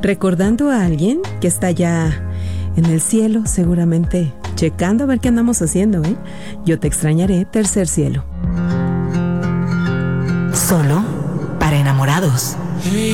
recordando a alguien que está ya en el cielo, seguramente checando a ver qué andamos haciendo, ¿eh? Yo te extrañaré, tercer cielo. Solo para enamorados.